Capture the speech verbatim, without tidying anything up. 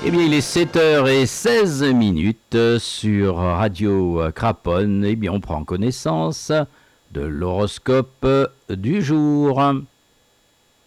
Eh bien, il est sept heures seize minutes sur Radio Craponne. Eh bien, on prend connaissance de l'horoscope du jour.